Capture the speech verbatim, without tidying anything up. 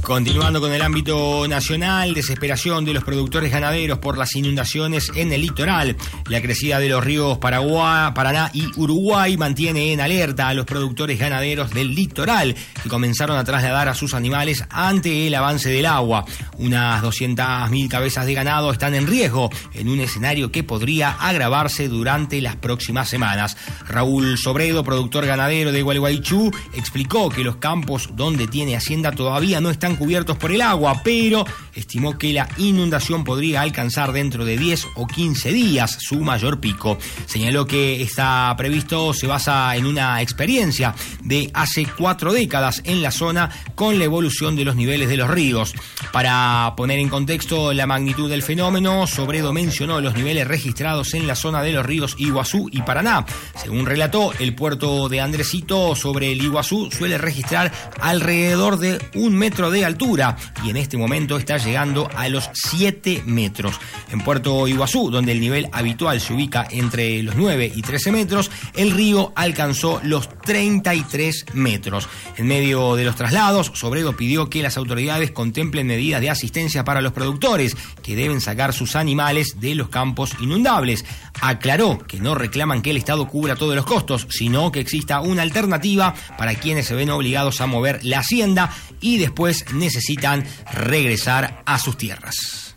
Continuando con el ámbito nacional, desesperación de los productores ganaderos por las inundaciones en el litoral. La crecida de los ríos Paraguay, Paraná y Uruguay mantiene en alerta a los productores ganaderos del litoral, que comenzaron a trasladar a sus animales ante el avance del agua. Unas doscientas mil cabezas de ganado están en riesgo en un escenario que podría agravarse durante las próximas semanas. Raúl Sobredo, productor ganadero de Gualeguaychú, explicó que los campos donde tiene hacienda todavía no están cubiertos por el agua, pero estimó que la inundación podría alcanzar dentro de diez o quince días su mayor pico. Señaló que está previsto se basa en una experiencia de hace cuatro décadas en la zona con la evolución de los niveles de los ríos. Para poner en contexto la magnitud del fenómeno, Sobredo mencionó los niveles registrados en la zona de los ríos Iguazú y Paraná. Según relató, el puerto de Andresito sobre el Iguazú suele registrar alrededor de un metro de altura y en este momento está llegando a los siete metros. En Puerto Iguazú, donde el nivel habitual se ubica entre los nueve y trece metros, el río alcanzó los treinta y tres metros. En medio de los traslados, Sobredo pidió que las autoridades contemplen medidas de asistencia para los productores que deben sacar sus animales de los campos inundables. Aclaró que no reclaman que el Estado cubra todos los costos, sino que exista una alternativa para quienes se ven obligados a mover la hacienda y después necesitan regresar a sus tierras.